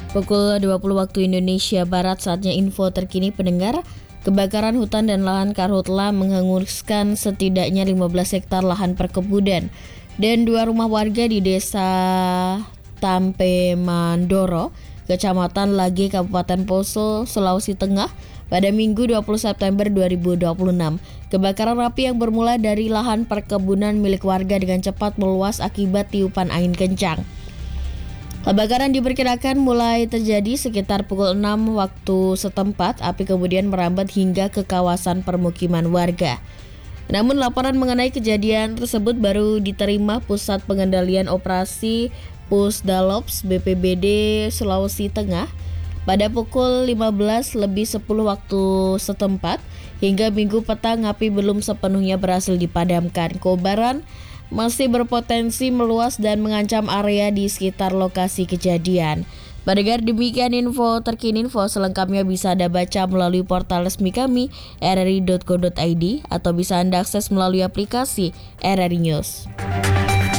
Pukul 20 waktu Indonesia Barat, saatnya info terkini pendengar. Kebakaran hutan dan lahan karhutla menghanguskan setidaknya 15 hektar lahan perkebunan dan 2 rumah warga di Desa Tampemandoro, Kecamatan Lage, Kabupaten Poso, Sulawesi Tengah pada Minggu 20 September 2026. Kebakaran api yang bermula dari lahan perkebunan milik warga dengan cepat meluas akibat tiupan angin kencang. Kebakaran diperkirakan mulai terjadi sekitar pukul 6 waktu setempat. Api kemudian merambat hingga ke kawasan permukiman warga. Namun laporan mengenai kejadian tersebut baru diterima Pusat Pengendalian Operasi Pusdalops BPBD Sulawesi Tengah pada pukul 15.10 waktu setempat. Hingga Minggu petang api belum sepenuhnya berhasil dipadamkan. Kobaran masih berpotensi meluas dan mengancam area di sekitar lokasi kejadian. Pendengar, demikian info terkini. Info selengkapnya bisa Anda baca melalui portal resmi kami rri.co.id atau bisa Anda akses melalui aplikasi RRI News.